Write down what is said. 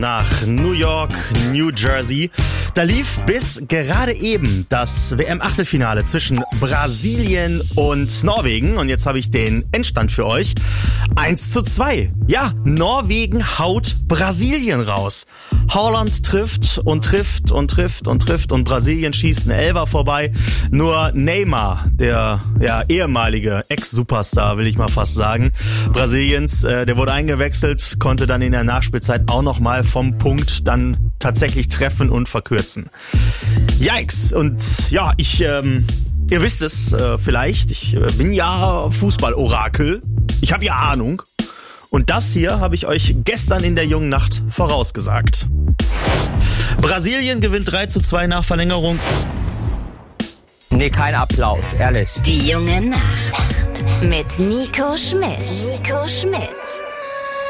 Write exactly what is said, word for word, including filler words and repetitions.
nach New York, New Jersey. Da lief bis gerade eben das W M-Achtelfinale zwischen Brasilien und Norwegen. Und jetzt habe ich den Endstand für euch. eins zu zwei. Ja, Norwegen haut Brasilien raus. Haaland trifft und trifft und trifft und trifft und Brasilien schießt einen Elfer vorbei. Nur Neymar, der ja ehemalige Ex-Superstar, will ich mal fast sagen, Brasiliens, äh, der wurde eingewechselt, konnte dann in der Nachspielzeit auch nochmal vom Punkt dann tatsächlich treffen und verkürzen. Yikes! Und ja, ich, ähm, ihr wisst es äh, vielleicht, ich äh, bin ja Fußball-Orakel. Ich habe ja Ahnung. Und das hier habe ich euch gestern in der jungen Nacht vorausgesagt. Brasilien gewinnt drei zu zwei nach Verlängerung. Nee, kein Applaus, ehrlich. Die junge Nacht mit Nico Schmidt. Nico Schmidt.